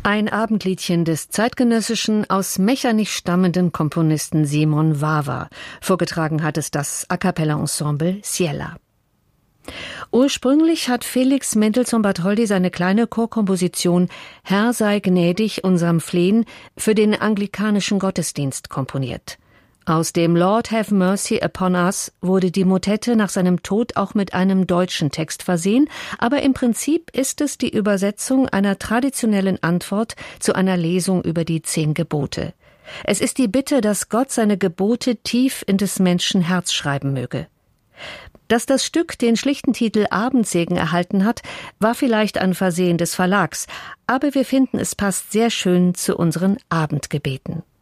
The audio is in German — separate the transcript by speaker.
Speaker 1: Ein Abendliedchen des zeitgenössischen, aus Mechernich stammenden Komponisten Simon Wawa. Vorgetragen hat es das A-cappella-Ensemble Ciela. Ursprünglich hat Felix Mendelssohn-Bartholdy seine kleine Chorkomposition »Herr sei gnädig unserem Flehen« für den anglikanischen Gottesdienst komponiert. Aus dem »Lord have mercy upon us« wurde die Motette nach seinem Tod auch mit einem deutschen Text versehen, aber im Prinzip ist es die Übersetzung einer traditionellen Antwort zu einer Lesung über die 10 Gebote. Es ist die Bitte, dass Gott seine Gebote tief in des Menschen Herz schreiben möge. Dass das Stück den schlichten Titel Abendsegen erhalten hat, war vielleicht ein Versehen des Verlags, aber wir finden, es passt sehr schön zu unseren Abendgebeten.